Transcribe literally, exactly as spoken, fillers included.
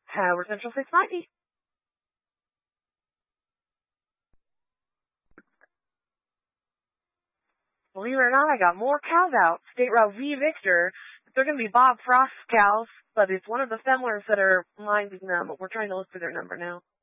Tower Central six ninety. Believe it or not, I got more cows out. State Route V Victor. They're going to be Bob Frost cows, but it's one of the femlers that are minding them. We're trying to look for their number now.